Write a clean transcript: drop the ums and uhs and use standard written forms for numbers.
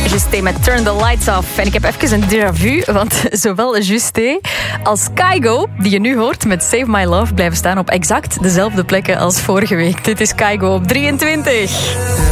Justé met Turn the Lights Off. En ik heb even een déjà vu, want zowel Justé als Kygo, die je nu hoort met Save My Love, blijven staan op exact dezelfde plekken als vorige week. Dit is Kygo op 23.